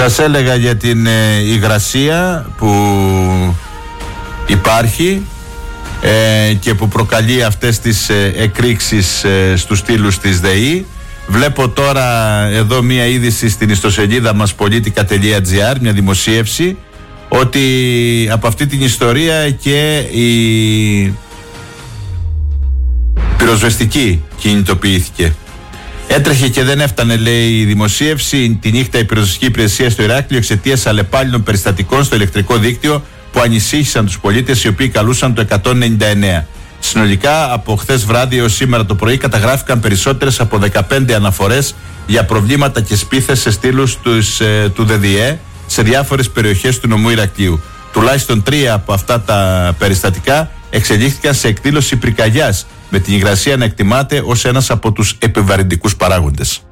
Σας έλεγα για την υγρασία που υπάρχει και που προκαλεί αυτές τις εκρήξεις στους στήλους της ΔΕΗ. Βλέπω τώρα εδώ μία είδηση στην ιστοσελίδα μας politica.gr, μια δημοσίευση, ότι από αυτή την ιστορία και η πυροσβεστική κινητοποιήθηκε. Έτρεχε και δεν έφτανε, λέει η δημοσίευση, τη νύχτα η πυροσβεστική υπηρεσία στο Ηράκλειο εξαιτίας αλλεπάλληλων περιστατικών στο ηλεκτρικό δίκτυο που ανησύχησαν τους πολίτες, οι οποίοι καλούσαν το 199. Συνολικά από χθες βράδυ έως σήμερα το πρωί καταγράφηκαν περισσότερες από 15 αναφορές για προβλήματα και σπίθες σε στήλους του ΔΔΕ σε διάφορες περιοχές του νομού Ηρακλείου. Τουλάχιστον 3 από αυτά τα περιστατικά εξελίχθηκαν σε εκδήλωση πυρκαγιάς, με την υγρασία να εκτιμάται ως ένας από τους επιβαρυντικούς παράγοντες.